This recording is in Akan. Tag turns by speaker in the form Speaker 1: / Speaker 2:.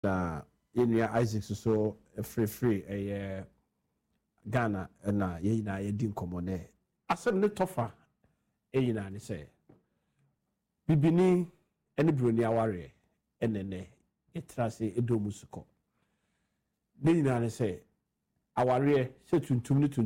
Speaker 1: na yenua Isaac so free Ghana na yeyina yedi nkomo ne asem ne tofa eyina ne say bibini ene broni aware enene etrase edomusuko ne yina ne say aware se tuntum ne